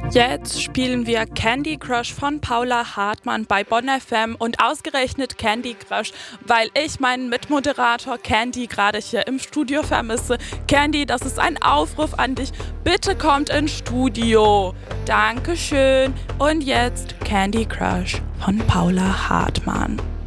Jetzt spielen wir Candy Crush von Paula Hartmann bei Bonn FM und ausgerechnet Candy Crush, weil ich meinen Mitmoderator Candy gerade hier im Studio vermisse. Candy, das ist ein Aufruf an dich. Bitte kommt ins Studio. Dankeschön. Und jetzt Candy Crush von Paula Hartmann.